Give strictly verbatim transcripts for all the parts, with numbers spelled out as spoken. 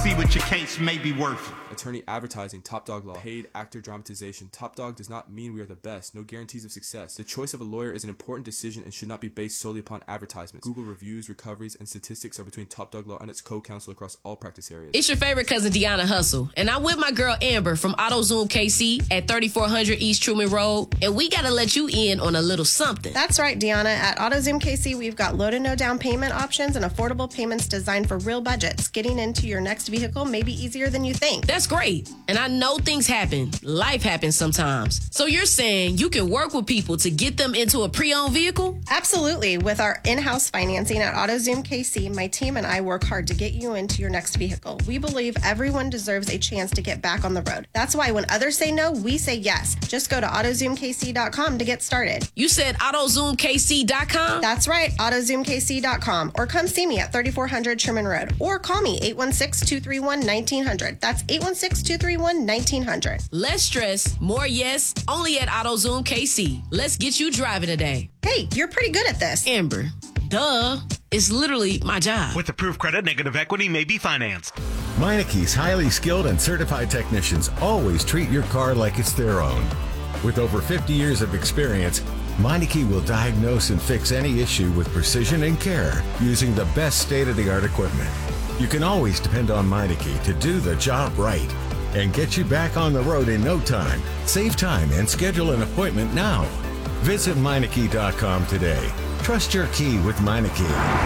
see what your case may be worth. Attorney advertising, Top Dog Law. Paid actor dramatization. Top Dog does not mean we are the best. No guarantees of success. The choice of a lawyer is an important decision and should not be based solely upon advertisements. Google reviews, recoveries, and statistics are between Top Dog Law and its co-counsel across all practice areas. It's your favorite cousin, Deanna Hustle, and I'm with my girl Amber from AutoZoom K C at thirty-four hundred East Truman Road, and we gotta let you in on a little something. That's right, Deanna. At AutoZoom K C, we've got low to no down payment options and affordable payments designed for real budgets. Getting into your next vehicle may be easier than you think. That's great. And I know things happen. Life happens sometimes. So you're saying you can work with people to get them into a pre-owned vehicle? Absolutely. With our in-house financing at AutoZoom K C, my team and I work hard to get you into your next vehicle. We believe everyone deserves a chance to get back on the road. That's why when others say no, we say yes. Just go to AutoZoom K C dot com to get started. You said Auto Zoom K C dot com? That's right, Auto Zoom K C dot com. Or come see me at thirty-four hundred Sherman Road. Or call me eight one six, two three one, one nine zero zero. That's eight one six, two three one, one nine zero zero. Less stress, more yes, only at AutoZoom K C. Let's get you driving today. Hey, you're pretty good at this. Amber, duh. It's literally my job. With approved credit, negative equity may be financed. Meineke's highly skilled and certified technicians always treat your car like it's their own. With over fifty years of experience, Meineke will diagnose and fix any issue with precision and care using the best state-of-the-art equipment. You can always depend on Meineke to do the job right and get you back on the road in no time. Save time and schedule an appointment now. Visit Meineke dot com today. Trust your key with Meineke.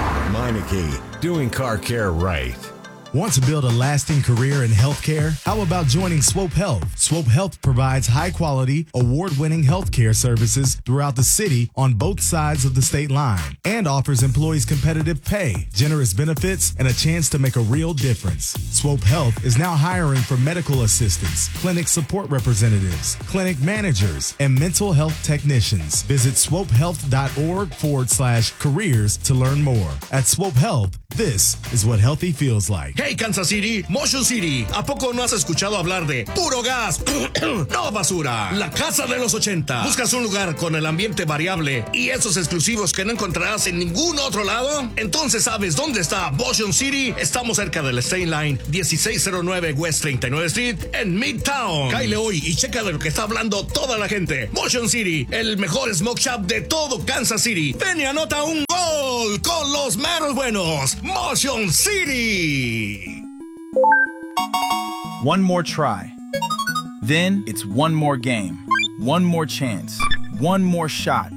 Meineke, doing car care right. Want to build a lasting career in healthcare? How about joining Swope Health? Swope Health provides high-quality, award-winning healthcare services throughout the city on both sides of the state line and offers employees competitive pay, generous benefits, and a chance to make a real difference. Swope Health is now hiring for medical assistants, clinic support representatives, clinic managers, and mental health technicians. Visit swope health dot org forward slash careers to learn more. At Swope Health, this is what healthy feels like. Hey, Kansas City, Motion City, ¿a poco no has escuchado hablar de Puro Gas? No basura, la casa de los ochenta. ¿Buscas un lugar con el ambiente variable y esos exclusivos que no encontrarás en ningún otro lado? Entonces sabes dónde está Motion City. Estamos cerca del State Line, dieciséis cero nueve West treinta y nueve Street en Midtown. Cáele hoy y checa de lo que está hablando toda la gente. Motion City, el mejor smoke shop de todo Kansas City. Ven y anota un gol con los meros buenos. Motion City. One more try. Then it's one more game, one more chance, one more shot.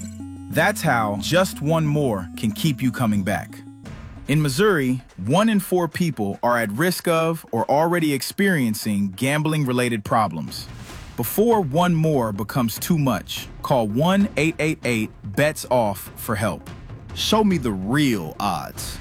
That's how just one more can keep you coming back. In Missouri, one in four people are at risk of or already experiencing gambling-related problems. Before one more becomes too much, call one eight eight eight, bets off for help. Show me the real odds.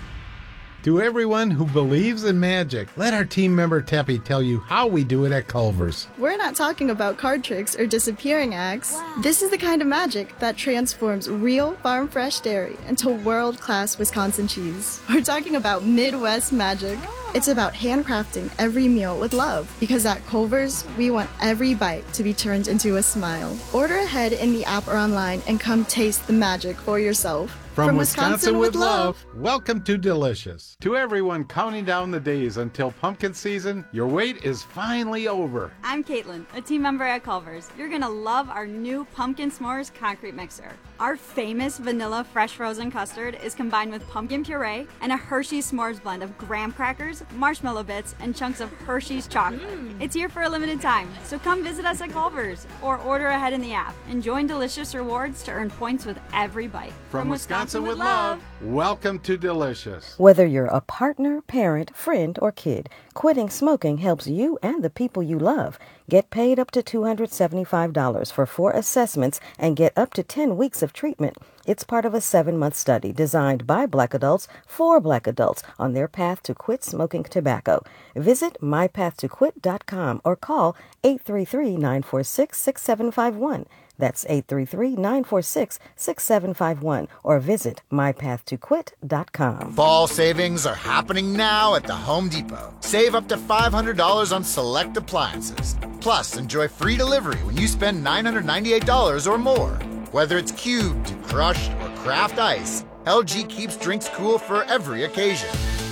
To everyone who believes in magic, let our team member Teppy tell you how we do it at Culver's. We're not talking about card tricks or disappearing acts. Wow. This is the kind of magic that transforms real farm-fresh dairy into world-class Wisconsin cheese. We're talking about Midwest magic. It's about handcrafting every meal with love, because at Culver's, we want every bite to be turned into a smile. Order ahead in the app or online and come taste the magic for yourself. From, From Wisconsin, Wisconsin with love, welcome to Delicious. To everyone counting down the days until pumpkin season, your wait is finally over. I'm Caitlin, a team member at Culver's. You're gonna love our new Pumpkin S'mores concrete mixer. Our famous vanilla fresh frozen custard is combined with pumpkin puree and a Hershey's S'mores blend of graham crackers, marshmallow bits, and chunks of Hershey's chocolate. Mm. It's here for a limited time, so come visit us at Culver's or order ahead in the app and join Delicious Rewards to earn points with every bite. From, From Wisconsin, Wisconsin with love, welcome to Delicious. Whether you're a partner, parent, friend, or kid, quitting smoking helps you and the people you love. Get paid up to two hundred seventy-five dollars for four assessments and get up to ten weeks of treatment. It's part of a seven-month study designed by Black adults for Black adults on their path to quit smoking tobacco. Visit my path to quit dot com or call eight three three, nine four six, six seven five one. That's eight three three, nine four six, six seven five one or visit my path to quit dot com. Fall savings are happening now at the Home Depot. Save up to five hundred dollars on select appliances. Plus, enjoy free delivery when you spend nine hundred ninety-eight dollars or more. Whether it's cubed, crushed, or craft ice, L G keeps drinks cool for every occasion.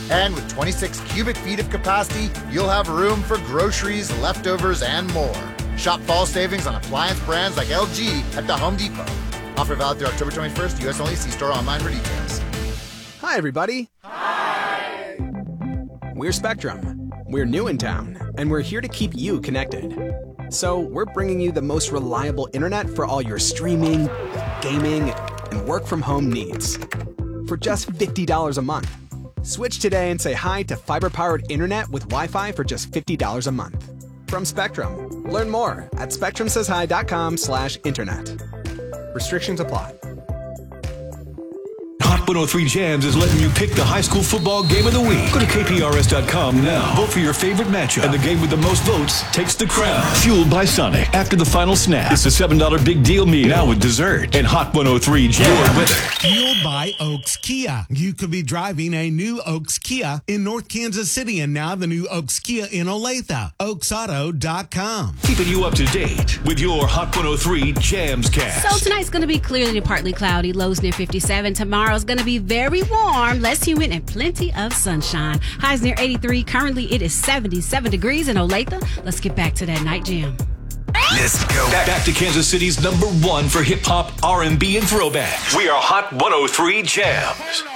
And with twenty-six cubic feet of capacity, you'll have room for groceries, leftovers, and more. Shop fall savings on appliance brands like L G at the Home Depot. Offer valid through October twenty-first, U S only. See store online for details. Hi, everybody. Hi. We're Spectrum. We're new in town, and we're here to keep you connected. So we're bringing you the most reliable internet for all your streaming, gaming, and work from home needs. For just fifty dollars a month. Switch today and say hi to fiber-powered internet with Wi-Fi for just fifty dollars a month. From Spectrum. Learn more at spectrum says hi dot com slash internet. Restrictions apply. Hot one oh three Jams is letting you pick the high school football game of the week. Go to K P R S dot com now. Vote for your favorite matchup, and the game with the most votes takes the crown. Fueled by Sonic. After the final snap, it's a seven dollar big deal meal now with dessert. And Hot one oh three Jams. Weather. Fueled by Oaks Kia. You could be driving a new Oaks Kia in North Kansas City, and now the new Oaks Kia in Olathe. Oaks Auto dot com. Keeping you up to date with your Hot one oh three Jams cast. So tonight's going to be clearly to partly cloudy, lows near fifty-seven. Tomorrow's going to be very warm, less humid, and plenty of sunshine. Highs near eighty-three. Currently, it is seventy-seven degrees in Olathe. Let's get back to that night jam. Let's go. Back, back to Kansas City's number one for hip hop, R and B, and throwbacks. We are Hot one oh three Jams.